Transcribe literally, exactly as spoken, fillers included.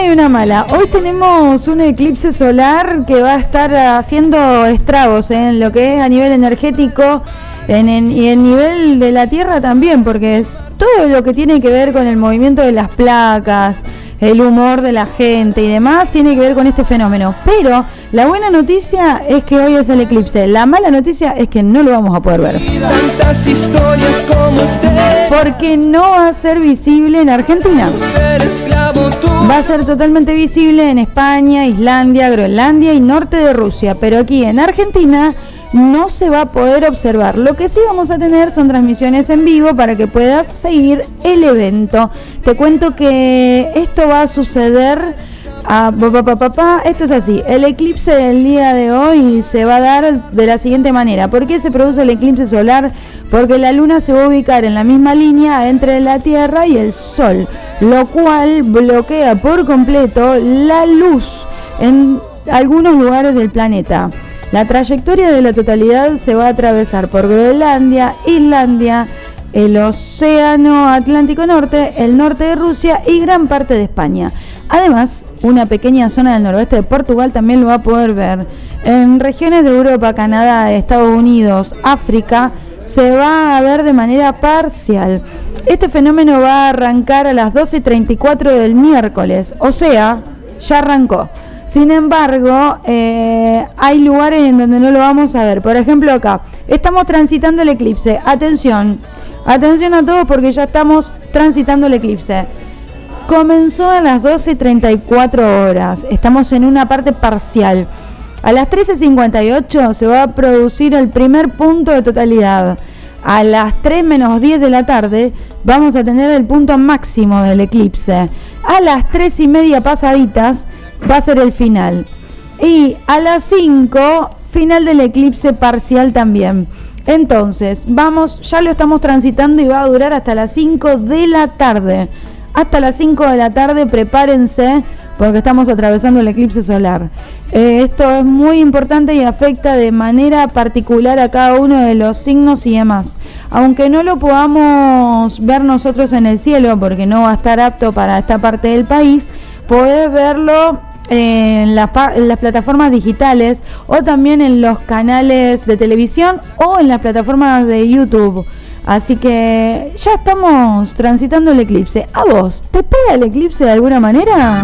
y una mala. Hoy tenemos un eclipse solar que va a estar haciendo estragos en lo que es a nivel energético en, en, y en nivel de la Tierra también, porque es todo lo que tiene que ver con el movimiento de las placas, el humor de la gente y demás, tiene que ver con este fenómeno. Pero la buena noticia es que hoy es el eclipse. La mala noticia es que no lo vamos a poder ver. Tantas historias como usted. Porque no va a ser visible en Argentina. Va a ser totalmente visible en España, Islandia, Groenlandia y norte de Rusia. Pero aquí en Argentina no se va a poder observar. Lo que sí vamos a tener son transmisiones en vivo para que puedas seguir el evento. Te cuento que esto va a suceder a, pa, pa, pa, pa, esto es así. El eclipse del día de hoy se va a dar de la siguiente manera. ¿Por qué se produce el eclipse solar? Porque la luna se va a ubicar en la misma línea entre la Tierra y el Sol, lo cual bloquea por completo la luz en algunos lugares del planeta. La trayectoria de la totalidad se va a atravesar por Groenlandia, Islandia, el Océano Atlántico Norte, el norte de Rusia y gran parte de España. Además, una pequeña zona del noroeste de Portugal también lo va a poder ver. En regiones de Europa, Canadá, Estados Unidos, África, se va a ver de manera parcial. Este fenómeno va a arrancar a las doce treinta y cuatro del miércoles, o sea, ya arrancó. Sin embargo, eh, hay lugares en donde no lo vamos a ver. Por ejemplo, acá, estamos transitando el eclipse. Atención, atención a todos porque ya estamos transitando el eclipse. Comenzó a las doce treinta y cuatro horas. Estamos en una parte parcial. A las trece cincuenta y ocho se va a producir el primer punto de totalidad. A las tres menos diez de la tarde vamos a tener el punto máximo del eclipse. A las tres y media pasaditas va a ser el final. Y a las cinco, final del eclipse parcial también. Entonces, vamos, ya lo estamos transitando y va a durar hasta las cinco de la tarde. Hasta las cinco de la tarde, prepárense, porque estamos atravesando el eclipse solar. Eh, esto es muy importante y afecta de manera particular a cada uno de los signos y demás. Aunque no lo podamos ver nosotros en el cielo, porque no va a estar apto para esta parte del país, podés verlo en las, en las plataformas digitales o también en los canales de televisión o en las plataformas de YouTube. Así que ya estamos transitando el eclipse. ¿A vos te pega el eclipse de alguna manera?